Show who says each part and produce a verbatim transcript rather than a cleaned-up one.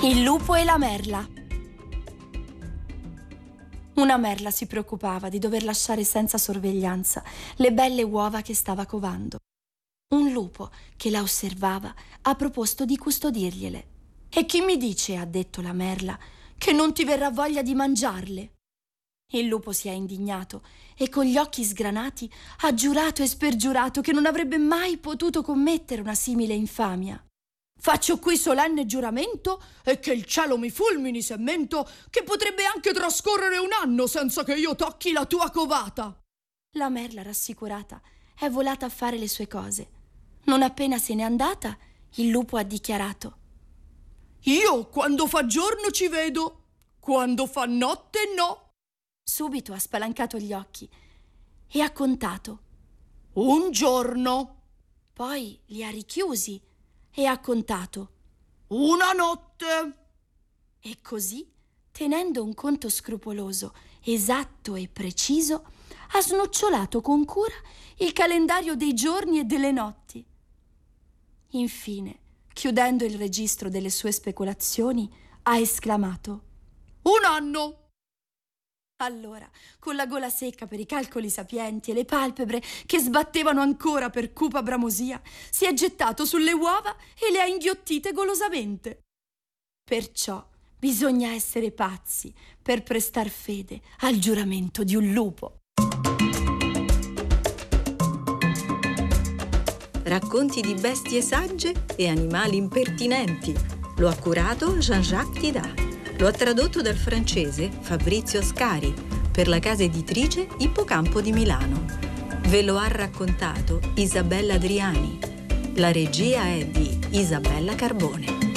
Speaker 1: Il lupo e la merla. Una merla si preoccupava di dover lasciare senza sorveglianza le belle uova che stava covando. Un lupo, che la osservava, ha proposto di custodirgliele. «E chi mi dice, ha detto la merla, che non ti verrà voglia di mangiarle?» Il lupo si è indignato e con gli occhi sgranati ha giurato e spergiurato che non avrebbe mai potuto commettere una simile infamia. «Faccio qui solenne giuramento e che il cielo mi fulmini se mento che potrebbe anche trascorrere un anno senza che io tocchi la tua covata!» La merla, rassicurata, è volata a fare le sue cose. Non appena se n'è andata, il lupo ha dichiarato: «Io quando fa giorno ci vedo, quando fa notte no!» Subito ha spalancato gli occhi e ha contato: «Un giorno!» Poi li ha richiusi e ha contato: «Una notte!» E così, tenendo un conto scrupoloso, esatto e preciso, ha snocciolato con cura il calendario dei giorni e delle notti. Infine, chiudendo il registro delle sue speculazioni, ha esclamato: «Un anno!» Allora, con la gola secca per i calcoli sapienti e le palpebre che sbattevano ancora per cupa bramosia, si è gettato sulle uova e le ha inghiottite golosamente. Perciò bisogna essere pazzi per prestar fede al giuramento di un lupo.
Speaker 2: Racconti di bestie sagge e animali impertinenti. Lo ha curato Jean-Jacques Tida. Lo ha tradotto dal francese Fabrizio Scari per la casa editrice Ippocampo di Milano. Ve lo ha raccontato Isabella Adriani. La regia è di Isabella Carbone.